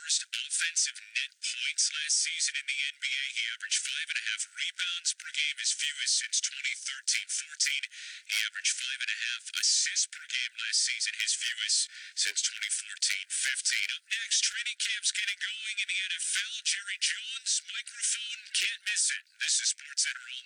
first offensive net points last season in the NBA. He averaged 5.5 rebounds per game, his fewest since 2013-14. He averaged 5.5 assists per game last season, his fewest since 2014-15. Up next, training camp's getting going in the NFL. Jerry Jones, microphone, can't miss it. This is SportsCenter All